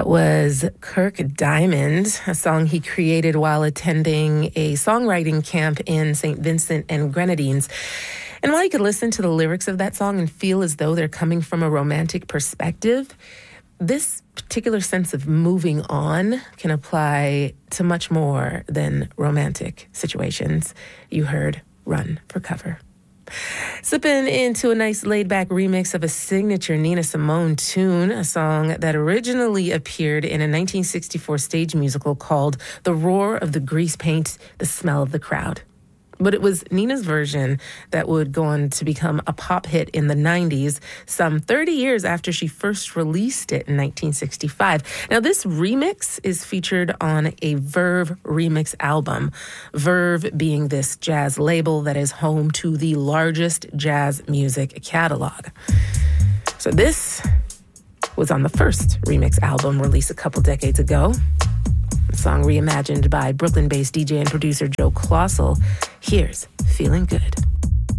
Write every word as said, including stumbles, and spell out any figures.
That was Kirk Diamond, a song he created while attending a songwriting camp in Saint Vincent and Grenadines. And while you could listen to the lyrics of that song and feel as though they're coming from a romantic perspective, this particular sense of moving on can apply to much more than romantic situations. You heard Run for Cover. Slipping into a nice laid-back remix of a signature Nina Simone tune, a song that originally appeared in a nineteen sixty-four stage musical called The Roar of the Grease Paint, The Smell of the Crowd. But it was Nina's version that would go on to become a pop hit in the nineties, some thirty years after she first released it in nineteen sixty-five. Now, this remix is featured on a Verve remix album, Verve being this jazz label that is home to the largest jazz music catalog. So this was on the first remix album released a couple decades ago. A song reimagined by Brooklyn-based D J and producer Joe Clossel. Here's Feeling Good.